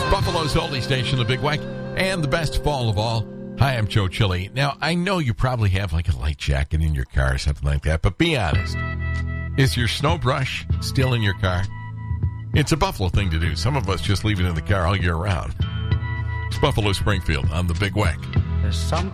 Buffalo's oldie station, the Big Weck, and the best fall of all. Hi, I'm Joe Chili. Now, I know you probably have like a light jacket in your car or something like that, but be honest. Is your snow brush still in your car? It's a Buffalo thing to do. Some of us just leave it in the car all year round. It's Buffalo Springfield on the Big Weck. There's something